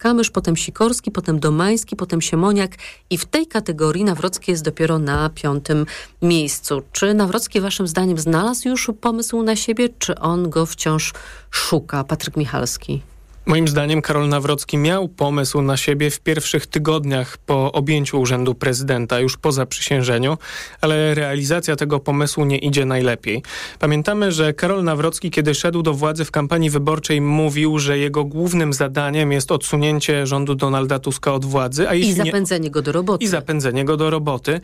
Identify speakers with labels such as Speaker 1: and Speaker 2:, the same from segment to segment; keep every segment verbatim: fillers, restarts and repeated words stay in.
Speaker 1: Kamysz, potem Sikorski, potem Domański, potem Siemoniak i w tej kategorii Nawrocki jest dopiero na piątym miejscu. Czy Nawrocki waszym zdaniem znalazł już pomysł na siebie, czy on go wciąż szuka? Patryk Michalski.
Speaker 2: Moim zdaniem Karol Nawrocki miał pomysł na siebie w pierwszych tygodniach po objęciu urzędu prezydenta, już po zaprzysiężeniu, ale realizacja tego pomysłu nie idzie najlepiej. Pamiętamy, że Karol Nawrocki, kiedy szedł do władzy w kampanii wyborczej, mówił, że jego głównym zadaniem jest odsunięcie rządu Donalda Tuska od władzy. A jeśli
Speaker 1: I zapędzenie
Speaker 2: nie...
Speaker 1: go do roboty.
Speaker 2: I zapędzenie go do roboty.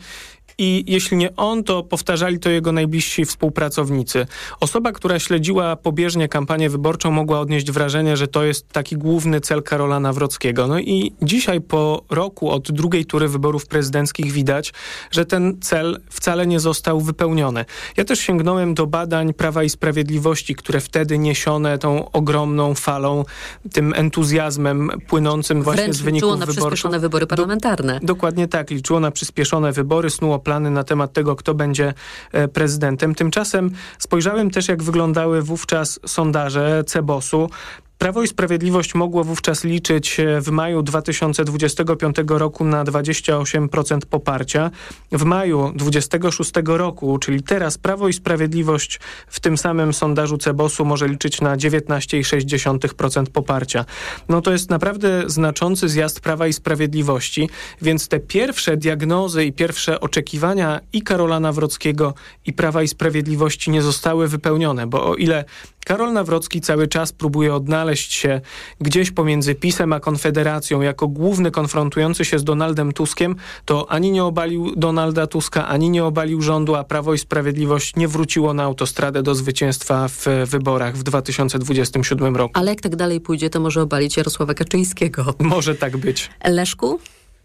Speaker 2: I jeśli nie on, to powtarzali to jego najbliżsi współpracownicy. Osoba, która śledziła pobieżnie kampanię wyborczą, mogła odnieść wrażenie, że to jest taki główny cel Karola Nawrockiego. No i dzisiaj po roku od drugiej tury wyborów prezydenckich widać, że ten cel wcale nie został wypełniony. Ja też sięgnąłem do badań Prawa i Sprawiedliwości, które wtedy niesione tą ogromną falą, tym entuzjazmem płynącym właśnie
Speaker 1: Wręcz
Speaker 2: z wyników
Speaker 1: liczyło na
Speaker 2: wyborczych.
Speaker 1: przyspieszone wybory parlamentarne.
Speaker 2: Do, dokładnie tak, liczyło na przyspieszone wybory, snuło plany na temat tego, kto będzie e, prezydentem. Tymczasem spojrzałem też, jak wyglądały wówczas sondaże Cebosu. Prawo i Sprawiedliwość mogło wówczas liczyć w maju dwa tysiące dwudziestego piątego roku na dwadzieścia osiem procent poparcia. W maju dwudziestego szóstego roku, czyli teraz, Prawo i Sprawiedliwość w tym samym sondażu Cebosu może liczyć na dziewiętnaście przecinek sześć procent poparcia. No to jest naprawdę znaczący zjazd Prawa i Sprawiedliwości, więc te pierwsze diagnozy i pierwsze oczekiwania i Karola Nawrockiego, i Prawa i Sprawiedliwości nie zostały wypełnione, bo o ile Karol Nawrocki cały czas próbuje odnaleźć się gdzieś pomiędzy PiS-em a Konfederacją jako główny konfrontujący się z Donaldem Tuskiem, to ani nie obalił Donalda Tuska, ani nie obalił rządu, a Prawo i Sprawiedliwość nie wróciło na autostradę do zwycięstwa w wyborach w dwa tysiące dwudziestym siódmym roku.
Speaker 1: Ale jak tak dalej pójdzie, to może obalić Jarosława Kaczyńskiego.
Speaker 2: Może tak być.
Speaker 1: Leszku?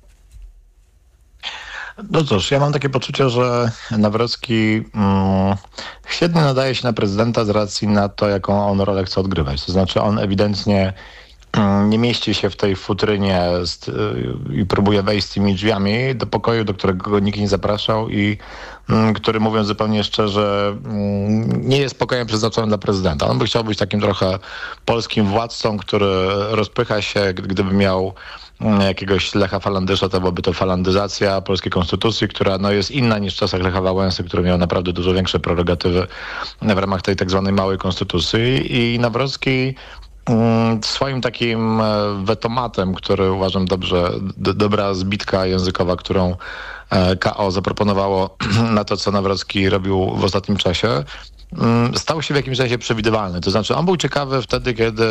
Speaker 3: No cóż, ja mam takie poczucie, że Nawrocki mm, świetnie nadaje się na prezydenta z racji na to, jaką on rolę chce odgrywać. To znaczy on ewidentnie mm, nie mieści się w tej futrynie z, y, i próbuje wejść z tymi drzwiami do pokoju, do którego go nikt nie zapraszał i y, który, mówiąc zupełnie szczerze, y, nie jest pokojem przeznaczonym dla prezydenta. On by chciał być takim trochę polskim władcą, który rozpycha się, gdyby miał jakiegoś Lecha Falandysza, to byłaby to falandyzacja polskiej konstytucji, która no, jest inna niż w czasach Lecha Wałęsy, który miał naprawdę dużo większe prerogatywy w ramach tej tak zwanej małej konstytucji. I Nawrocki mm, swoim takim wetomatem, który uważam dobrze, do, dobra zbitka językowa, którą e, K O zaproponowało na to, co Nawrocki robił w ostatnim czasie, mm, stał się w jakimś sensie przewidywalny. To znaczy on był ciekawy wtedy, kiedy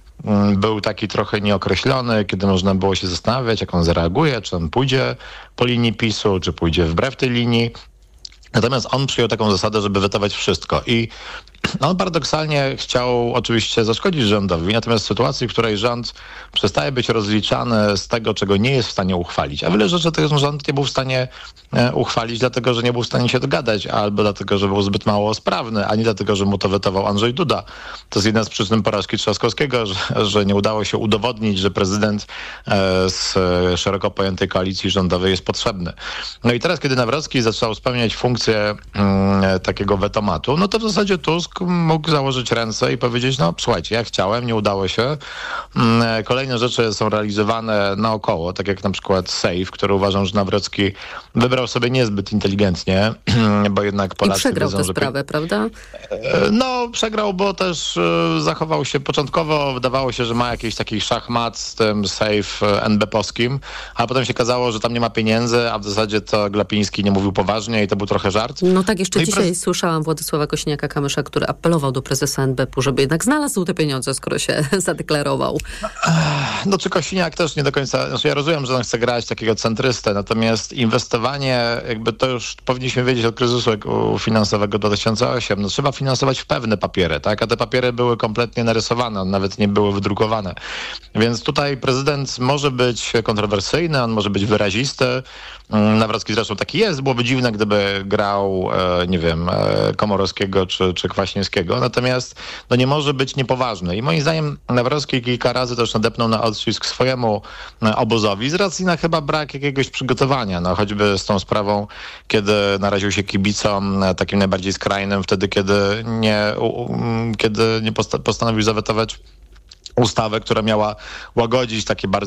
Speaker 3: był taki trochę nieokreślony, kiedy można było się zastanawiać, jak on zareaguje, czy on pójdzie po linii PiSu, czy pójdzie wbrew tej linii. Natomiast on przyjął taką zasadę, żeby wetować wszystko i on paradoksalnie chciał oczywiście zaszkodzić rządowi, natomiast w sytuacji, w której rząd przestaje być rozliczany z tego, czego nie jest w stanie uchwalić, a wiele rzeczy ten rząd nie był w stanie e, uchwalić, dlatego, że nie był w stanie się dogadać, albo dlatego, że był zbyt mało sprawny, a nie dlatego, że mu to wetował Andrzej Duda. To jest jedna z przyczyn porażki Trzaskowskiego, że, że nie udało się udowodnić, że prezydent e, z szeroko pojętej koalicji rządowej jest potrzebny. No i teraz, kiedy Nawrocki zaczął spełniać funkcję mm, takiego wetomatu, no to w zasadzie Tusk mógł założyć ręce i powiedzieć, no słuchajcie, ja chciałem, nie udało się. Kolejne rzeczy są realizowane naokoło, tak jak na przykład Safe, który uważam, że Nawrocki wybrał sobie niezbyt inteligentnie, bo jednak Polacy
Speaker 1: I przegrał
Speaker 3: wiedzą,
Speaker 1: tę
Speaker 3: że...
Speaker 1: sprawę, prawda?
Speaker 3: No, przegrał, bo też zachował się początkowo, wydawało się, że ma jakiś taki szachmat z tym Safe N B P-owskim, a potem się okazało, że tam nie ma pieniędzy, a w zasadzie to Glapiński nie mówił poważnie i to był trochę żart.
Speaker 1: No tak, jeszcze
Speaker 3: no
Speaker 1: dzisiaj
Speaker 3: prez...
Speaker 1: słyszałam Władysława Kosiniaka-Kamysza, który apelował do prezesa N B P-u, żeby jednak znalazł te pieniądze, skoro się zadeklarował.
Speaker 3: No czy Kosiniak też nie do końca... Znaczy ja rozumiem, że on chce grać takiego centrystę, natomiast inwestowanie, jakby to już powinniśmy wiedzieć od kryzysu finansowego dwa tysiące ósmego. No trzeba finansować w pewne papiery, tak? A te papiery były kompletnie narysowane, nawet nie były wydrukowane. Więc tutaj prezydent może być kontrowersyjny, on może być wyrazisty. Nawrocki zresztą taki jest. Byłoby dziwne, gdyby grał, nie wiem, Komorowskiego czy, czy Kwaśniewskiego. Natomiast no nie może być niepoważny. I moim zdaniem Nawrocki kilka razy też nadepnął na odcisk swojemu obozowi z racji na chyba brak jakiegoś przygotowania. No choćby z tą sprawą, kiedy naraził się kibicom takim najbardziej skrajnym, wtedy kiedy nie, kiedy nie postanowił zawetować ustawę, która miała łagodzić takie bardzo